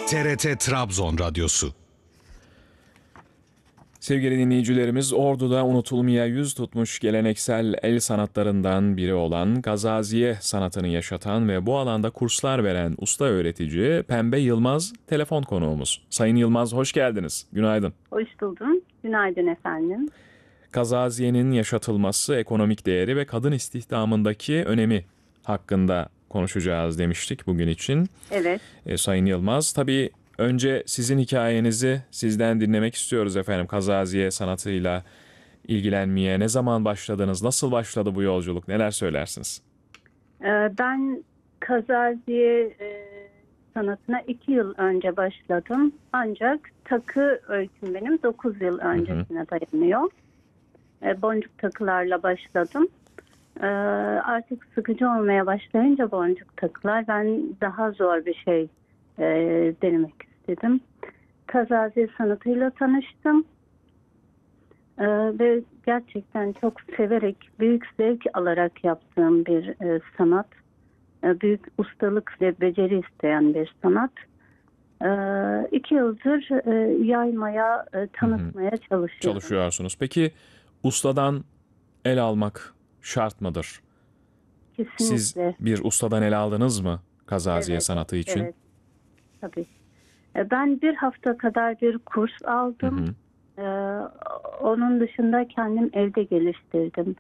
TRT Trabzon Radyosu. Sevgili dinleyicilerimiz, Ordu'da unutulmaya yüz tutmuş geleneksel el sanatlarından biri olan gazaziye sanatını yaşatan ve bu alanda kurslar veren usta öğretici Pembe Yılmaz telefon konuğumuz. Sayın Yılmaz, hoş geldiniz. Günaydın. Hoş buldum. Günaydın efendim. Gazaziyenin yaşatılması, ekonomik değeri ve kadın istihdamındaki önemi hakkında konuşacağız demiştik bugün için. Evet. Sayın Yılmaz, tabii önce sizin hikayenizi sizden dinlemek istiyoruz efendim. Gazaziye sanatıyla ilgilenmeye ne zaman başladınız? Nasıl başladı bu yolculuk? Neler söylersiniz? Ben kazaziye sanatına 2 yıl önce başladım. Ancak takı öyküm benim 9 yıl öncesine dayanıyor. Boncuk takılarla başladım. Artık sıkıcı olmaya başlayınca boncuk takılar, ben daha zor bir şey denemek istedim. Kazaziye sanatıyla tanıştım. Ve gerçekten çok severek, büyük zevk alarak yaptığım bir sanat. Büyük ustalık ve beceri isteyen bir sanat. 2 yıldır yaymaya, tanıtmaya çalışıyorum. Çalışıyorsunuz. Peki ustadan el almak şart mıdır? Kesinlikle. Siz bir ustadan el aldınız mı gazaziye sanatı için? Evet, tabii. Ben bir hafta kadar bir kurs aldım. Onun dışında kendim evde geliştirdim.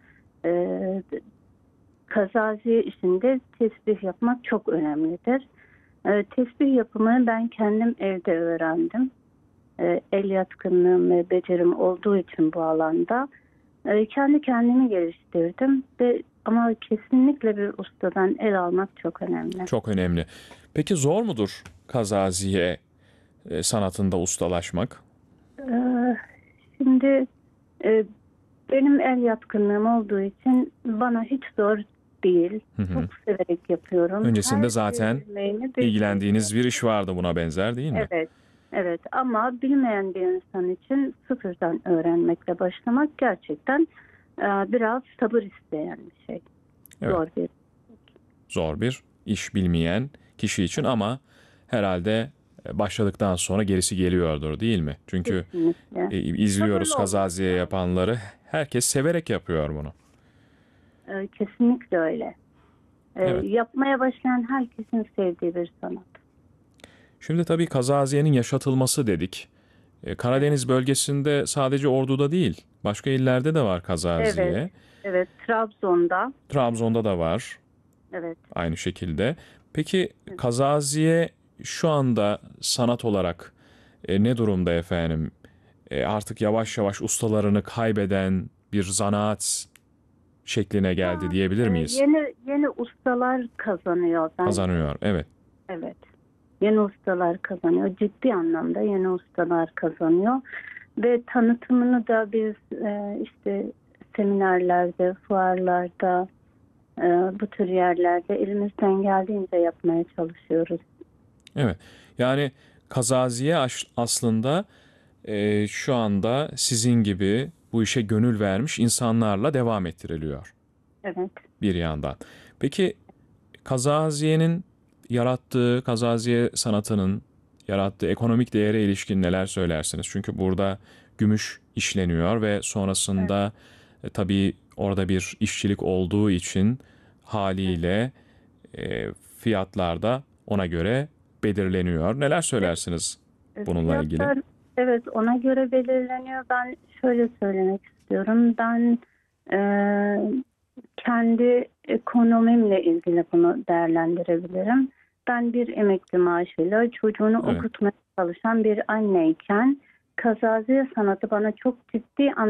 Kazaziye işinde tesbih yapmak çok önemlidir. Tesbih yapımını ben kendim evde öğrendim. El yatkınlığım ve becerim olduğu için bu alanda kendi kendimi geliştirdim ama kesinlikle bir ustadan el almak çok önemli. Çok önemli. Peki zor mudur gazaziye sanatında ustalaşmak? Şimdi benim el yatkınlığım olduğu için bana hiç zor değil. Çok severek yapıyorum. Öncesinde zaten ilgilendiğiniz bir iş vardı buna benzer, değil mi? Evet, ama bilmeyen bir insan için sıfırdan öğrenmekle başlamak gerçekten biraz sabır isteyen bir şey. Evet. Zor bir iş bilmeyen kişi için ama herhalde başladıktan sonra gerisi geliyordur, değil mi? Çünkü izliyoruz gazaziye yapanları. Herkes severek yapıyor bunu. Kesinlikle öyle. Evet. Yapmaya başlayan herkesin sevdiği bir sanat. Şimdi tabii gazaziyenin yaşatılması dedik. Karadeniz bölgesinde sadece Ordu'da değil, başka illerde de var gazaziye. Evet, Trabzon'da. Trabzon'da da var. Evet. Aynı şekilde. Peki gazaziye şu anda sanat olarak ne durumda efendim? Artık yavaş yavaş ustalarını kaybeden bir zanaat şekline geldi diyebilir miyiz? Yeni ustalar kazanıyor. Kazanıyor, evet. Evet. Yeni ustalar kazanıyor. Ciddi anlamda yeni ustalar kazanıyor. Ve tanıtımını da biz işte seminerlerde, fuarlarda, bu tür yerlerde elimizden geldiğince yapmaya çalışıyoruz. Evet. Yani gazaziye aslında şu anda sizin gibi bu işe gönül vermiş insanlarla devam ettiriliyor. Evet. Bir yandan. Peki gazaziyenin yarattığı, gazaziye sanatının yarattığı ekonomik değere ilişkin neler söylersiniz? Çünkü burada gümüş işleniyor ve sonrasında tabii orada bir işçilik olduğu için haliyle fiyatlar da ona göre belirleniyor. Neler söylersiniz bununla ilgili? Evet, ona göre belirleniyor. Ben şöyle söylemek istiyorum. Ben kendi ekonomimle ilgili bunu değerlendirebilirim. Ben bir emekli maaşıyla çocuğunu okutmaya çalışan bir anneyken kazaziye sanatı bana çok ciddi